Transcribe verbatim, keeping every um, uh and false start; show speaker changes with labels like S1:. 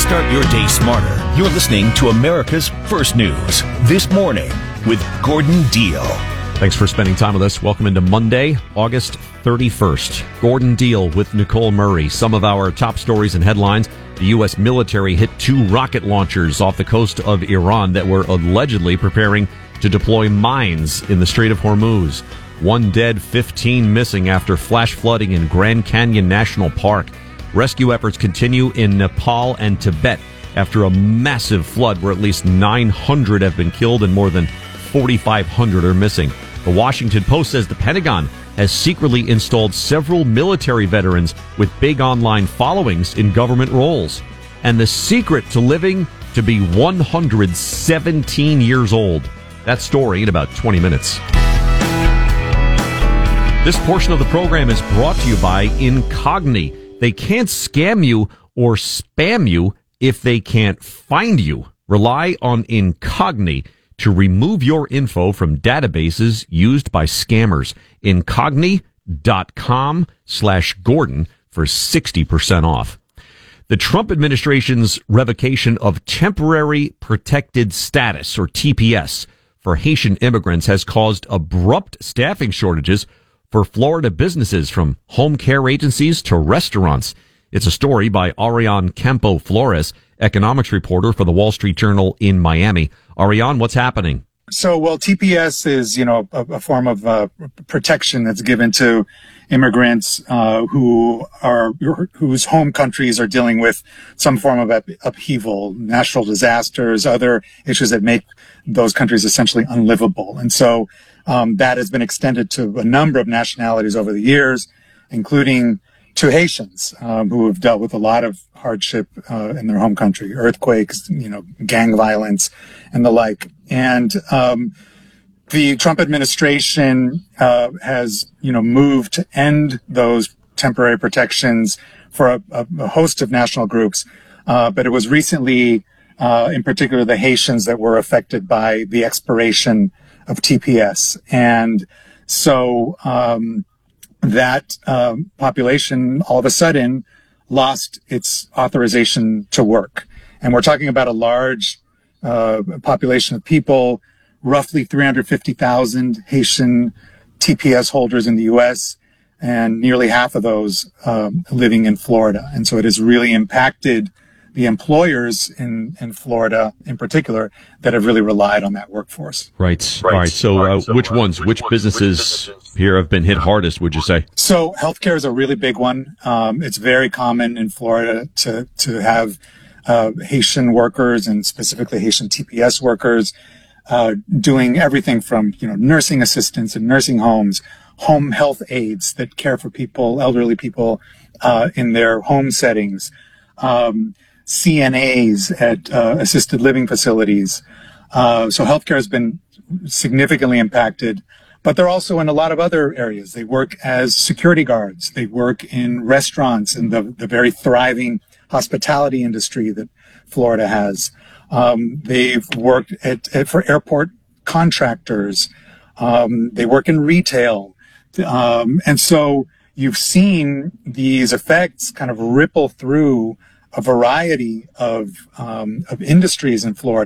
S1: Start your day smarter. You're listening to America's First News This Morning with Gordon Deal.
S2: Thanks for spending time with us. Welcome into Monday, August thirty-first. Gordon Deal with Nicole Murray. Some of our top stories and headlines. The U S military hit two rocket launchers off the coast of Iran that were allegedly preparing to deploy mines in the Strait of Hormuz. One dead, fifteen missing after flash flooding in Grand Canyon National Park. Rescue efforts continue in Nepal and Tibet after a massive flood where at least nine hundred have been killed and more than forty-five hundred are missing. The Washington Post says the Pentagon has secretly installed several military veterans with big online followings in government roles. And the secret to living to be one hundred seventeen years old. That story in about twenty minutes. This portion of the program is brought to you by Incogni. They can't scam you or spam you if they can't find you. Rely on Incogni to remove your info from databases used by scammers. Incogni.com slash Gordon for sixty percent off. The Trump administration's revocation of temporary protected status, or T P S, for Haitian immigrants has caused abrupt staffing shortages for Florida businesses, from home care agencies to restaurants. It's a story by Ariane Campo Flores, economics reporter for the Wall Street Journal in Miami. Ariane, what's happening?
S3: So, well, T P S is, you know, a, a form of uh, protection that's given to immigrants uh, who are whose home countries are dealing with some form of up, upheaval, natural disasters, other issues that make those countries essentially unlivable. And so um, that has been extended to a number of nationalities over the years, including to Haitians um, who have dealt with a lot of hardship uh, in their home country, earthquakes, you know, gang violence, and the like. And um, the Trump administration uh, has, you know, moved to end those temporary protections for a, a host of national groups. Uh, but it was recently, uh, in particular, the Haitians that were affected by the expiration of T P S. And so um, that um, population all of a sudden lost its authorization to work. And we're talking about a large uh, population of people, roughly three hundred fifty thousand Haitian T P S holders in the U S, and nearly half of those um, living in Florida. And so it has really impacted the employers in, in Florida in particular that have really relied on that workforce.
S2: Right. Right. All right. So, uh, so which uh, ones, which, which businesses, businesses here have been hit hardest, would you say?
S3: So healthcare is a really big one. Um, it's very common in Florida to, to have uh, Haitian workers, and specifically Haitian T P S workers, uh, doing everything from, you know, nursing assistants in nursing homes, home health aides that care for people, elderly people, uh, in their home settings, um, C N As at uh, assisted living facilities. Uh, so healthcare has been significantly impacted, but they're also in a lot of other areas. They work as security guards. They work in restaurants and the, the very thriving hospitality industry that Florida has. Um, they've worked at, at for airport contractors. Um, they work in retail. Um, and so you've seen these effects kind of ripple through a variety of um, of industries in Florida.